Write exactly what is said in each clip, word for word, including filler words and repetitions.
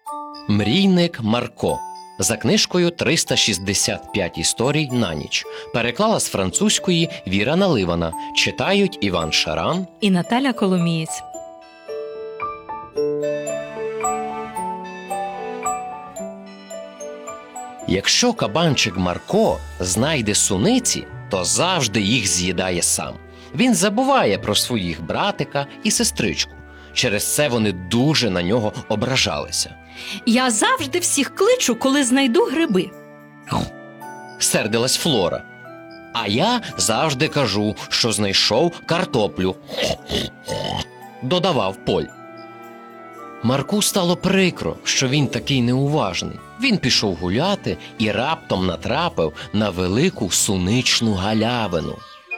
Мрійник Марко. За книжкою триста шістдесят п'ять історій на ніч. Переклала з французької Віра Наливана. Читають Іван Шаран і Наталя Коломієць. Якщо кабанчик Марко знайде суниці, то завжди їх з'їдає сам. Він забуває про своїх братика і сестричку. Через це вони дуже на нього ображалися. Я завжди всіх кличу, коли знайду гриби. Сердилась Флора. А я завжди кажу, що знайшов картоплю. Додавав Поль. Марку стало прикро, що він такий неуважний. Він пішов гуляти і раптом натрапив на велику суничну галявину.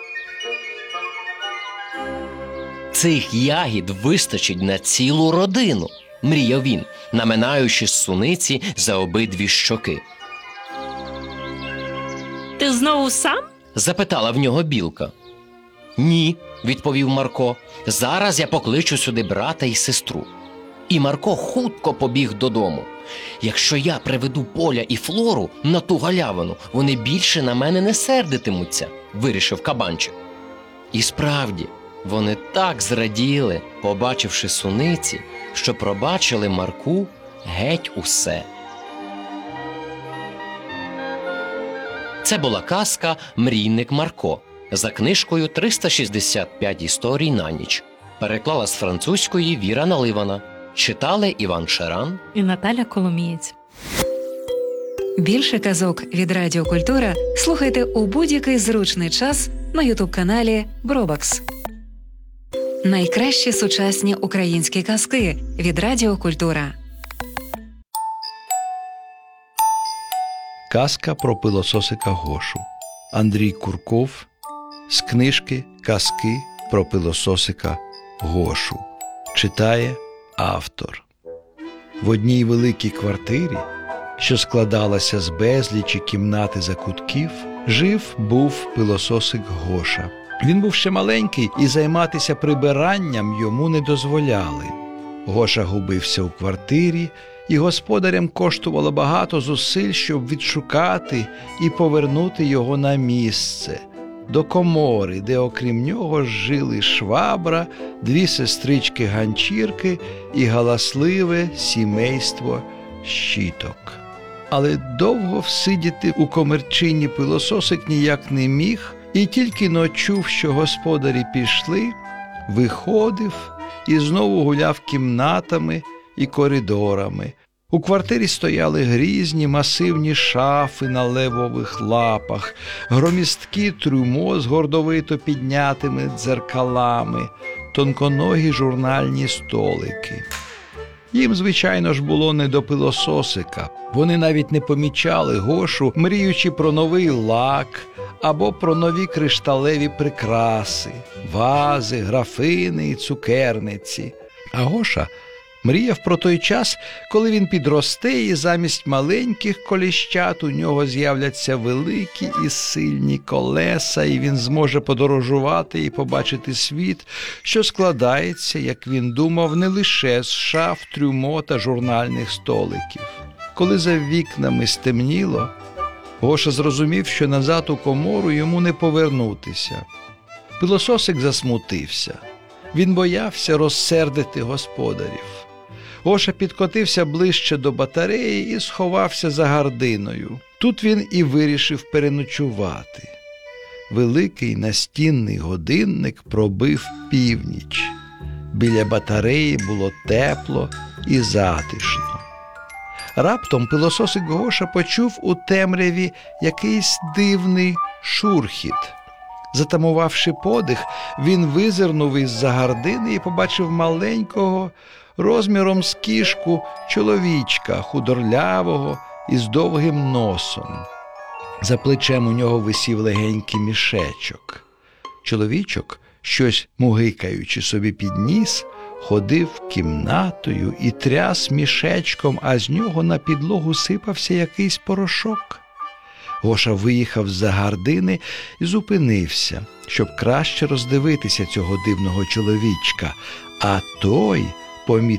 Цих ягід вистачить на цілу родину, мріяв він, наминаючи суниці за обидві щоки. Ти знову сам? Запитала в нього білка. Ні, відповів Марко, зараз я покличу сюди брата і сестру. І Марко хутко побіг додому. Якщо я приведу Поля і Флору на ту галявину, вони більше на мене не сердитимуться, вирішив кабанчик. І справді, вони так зраділи, побачивши суниці, що пробачили Марку геть усе. Це була казка «Мрійник Марко» за книжкою триста шістдесят п'ять історій на ніч. Переклала з французької Віра Наливана. Читали Іван Шаран і Наталя Коломієць. Більше казок від Радіо Культура слухайте у будь-який зручний час на ютуб-каналі Бробакс. Найкращі сучасні українські казки від Радіо Культура. Казка про пилососика Гошу. Андрій Курков з книжки «Казки про пилососика Гошу». Читає автор. В одній великій квартирі, що складалася з безлічі кімнат і закутків, жив-був пилососик Гоша. Він був ще маленький, і займатися прибиранням йому не дозволяли. Гоша губився у квартирі, і господарям коштувало багато зусиль, щоб відшукати і повернути його на місце, до комори, де окрім нього жили швабра, дві сестрички-ганчірки і галасливе сімейство щіток. Але довго всидіти у комірчині пилососик ніяк не міг, і тільки но чув, що господарі пішли, виходив і знову гуляв кімнатами і коридорами. У квартирі стояли грізні масивні шафи на левових лапах, громісткі трюмо з гордовито піднятими дзеркалами, тонконогі журнальні столики. Їм, звичайно ж, було не до пилососика. Вони навіть не помічали Гошу, мріючи про новий лак або про нові кришталеві прикраси, вази, графини і цукерниці. А Гоша мріяв про той час, коли він підросте і замість маленьких коліщат у нього з'являться великі і сильні колеса, і він зможе подорожувати і побачити світ, що складається, як він думав, не лише з шаф, трюмо та журнальних столиків. Коли за вікнами стемніло, Гоша зрозумів, що назад у комору йому не повернутися. Пилососик засмутився. Він боявся розсердити господарів. Гоша підкотився ближче до батареї і сховався за гардиною. Тут він і вирішив переночувати. Великий настінний годинник пробив північ. Біля батареї було тепло і затишно. Раптом пилососик Гоша почув у темряві якийсь дивний шурхіт. Затамувавши подих, він визирнув із-за гардини і побачив маленького, розміром з кішку, чоловічка, худорлявого і з довгим носом. За плечем у нього висів легенький мішечок. Чоловічок, щось мугикаючи собі під ніс, ходив кімнатою і тряс мішечком, а з нього на підлогу сипався якийсь порошок. Гоша виїхав з-за гардини і зупинився, щоб краще роздивитися цього дивного чоловічка, а той, помітивши